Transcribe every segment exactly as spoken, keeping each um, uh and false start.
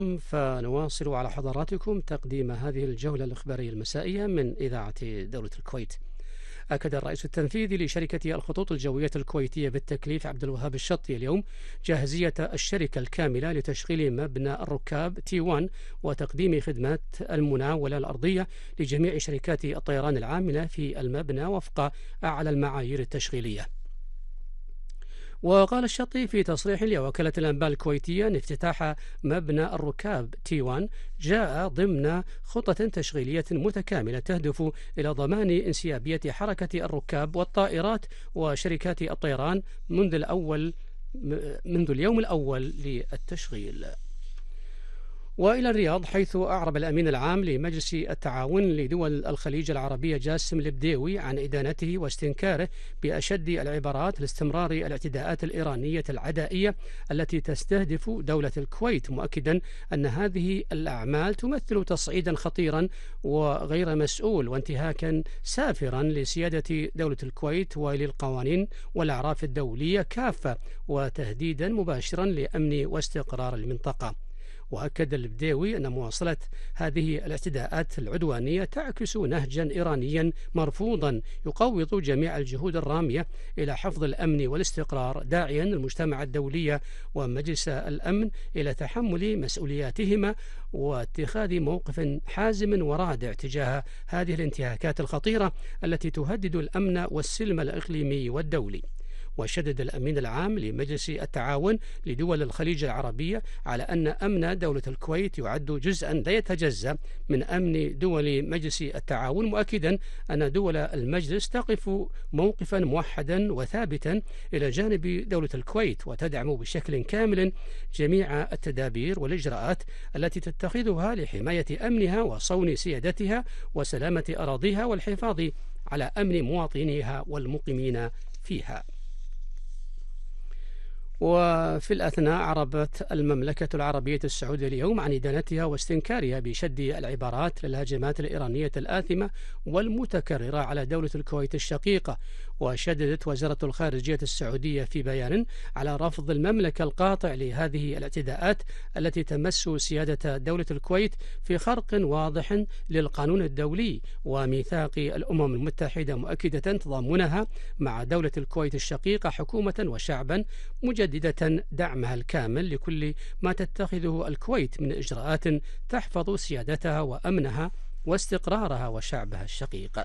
فنواصل على حضراتكم تقديم هذه الجولة الإخبارية المسائية من إذاعة دولة الكويت. أكد الرئيس التنفيذي لشركة الخطوط الجوية الكويتية بالتكليف عبد الوهاب الشطي اليوم جاهزية الشركة الكاملة لتشغيل مبنى الركاب تي واحد وتقديم خدمات المناولة الأرضية لجميع شركات الطيران العاملة في المبنى وفق أعلى المعايير التشغيلية. وقال الشطي في تصريح لوكالة الأنباء الكويتية أن افتتاح مبنى الركاب تي واحد جاء ضمن خطة تشغيلية متكاملة تهدف إلى ضمان انسيابية حركة الركاب والطائرات وشركات الطيران منذ الأول منذ اليوم الأول للتشغيل. وإلى الرياض، حيث أعرب الأمين العام لمجلس التعاون لدول الخليج العربية جاسم البديوي عن إدانته واستنكاره بأشد العبارات لاستمرار الاعتداءات الإيرانية العدائية التي تستهدف دولة الكويت، مؤكدا أن هذه الأعمال تمثل تصعيدا خطيرا وغير مسؤول وانتهاكا سافرا لسيادة دولة الكويت وللقوانين والأعراف الدولية كافة، وتهديدا مباشرا لأمن واستقرار المنطقة. وأكد البديوي أن مواصلة هذه الاعتداءات العدوانية تعكس نهجا إيرانيا مرفوضا يقوض جميع الجهود الرامية إلى حفظ الأمن والاستقرار، داعيا المجتمع الدولي ومجلس الأمن إلى تحمل مسؤولياتهما واتخاذ موقف حازم ورادع تجاه هذه الانتهاكات الخطيرة التي تهدد الأمن والسلم الإقليمي والدولي. وشدد الأمين العام لمجلس التعاون لدول الخليج العربية على أن أمن دولة الكويت يعد جزءا لا يتجزأ من أمن دول مجلس التعاون، مؤكدا أن دول المجلس تقف موقفا موحدا وثابتا إلى جانب دولة الكويت وتدعم بشكل كامل جميع التدابير والإجراءات التي تتخذها لحماية أمنها وصون سيادتها وسلامة أراضيها والحفاظ على أمن مواطنيها والمقيمين فيها. وفي الأثناء أعربت المملكة العربية السعودية اليوم عن إدانتها واستنكارها بشد العبارات للهجمات الإيرانية الآثمة والمتكررة على دولة الكويت الشقيقة. وشددت وزارة الخارجية السعودية في بيان على رفض المملكة القاطع لهذه الاعتداءات التي تمس سيادة دولة الكويت في خرق واضح للقانون الدولي وميثاق الأمم المتحدة، مؤكدة تضامنها مع دولة الكويت الشقيقة حكومة وشعبا، مجددة دعمها الكامل لكل ما تتخذه الكويت من إجراءات تحفظ سيادتها وأمنها واستقرارها وشعبها الشقيق.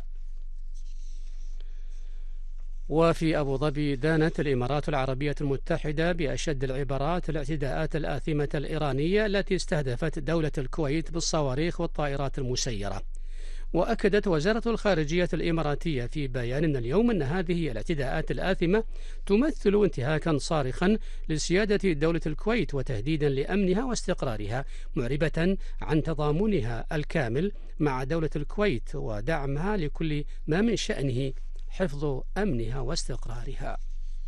وفي أبو ظبي، دانت الإمارات العربية المتحدة بأشد العبارات الاعتداءات الآثمة الإيرانية التي استهدفت دولة الكويت بالصواريخ والطائرات المسيرة. وأكدت وزارة الخارجية الإماراتية في بيان اليوم أن هذه الاعتداءات الآثمة تمثل انتهاكا صارخا لسيادة دولة الكويت وتهديدا لأمنها واستقرارها، معربة عن تضامنها الكامل مع دولة الكويت ودعمها لكل ما من شأنه حفظ أمنها واستقرارها.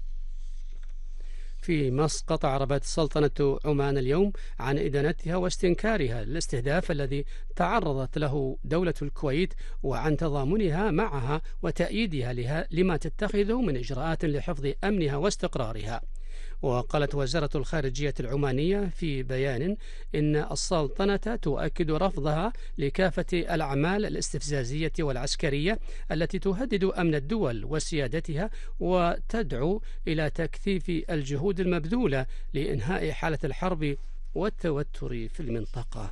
في مسقط، أعربت سلطنة عمان اليوم عن إدانتها واستنكارها للاستهداف الذي تعرضت له دولة الكويت وعن تضامنها معها وتأييدها لها لما تتخذه من إجراءات لحفظ أمنها واستقرارها. وقالت وزارة الخارجية العمانية في بيان إن السلطنة تؤكد رفضها لكافة الأعمال الاستفزازية والعسكرية التي تهدد أمن الدول وسيادتها، وتدعو إلى تكثيف الجهود المبذولة لإنهاء حالة الحرب والتوتر في المنطقة.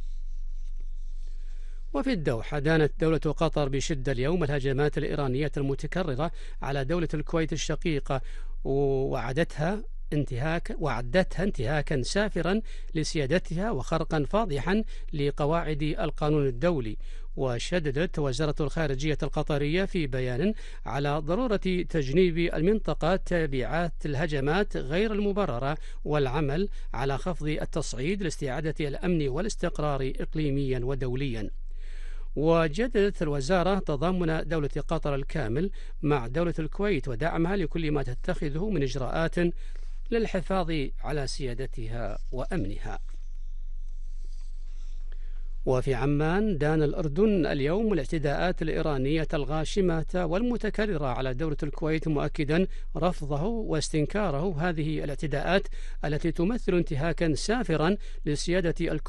وفي الدوحة، دانت دولة قطر بشدة اليوم الهجمات الإيرانية المتكررة على دولة الكويت الشقيقة وعدتها انتهاك وعدتها انتهاكا سافرا لسيادتها وخرقا فاضحا لقواعد القانون الدولي. وشددت وزارة الخارجية القطرية في بيان على ضرورة تجنيب المنطقة تبعات الهجمات غير المبررة والعمل على خفض التصعيد لاستعادة الأمن والاستقرار إقليميا ودوليا. وجددت الوزارة تضامن دولة قطر الكامل مع دولة الكويت ودعمها لكل ما تتخذه من إجراءات للحفاظ على سيادتها وأمنها. وفي عمان، دان الأردن اليوم الاعتداءات الإيرانية الغاشمة والمتكررة على دولة الكويت، مؤكدا رفضه واستنكاره هذه الاعتداءات التي تمثل انتهاكا سافرا لسيادة الكويت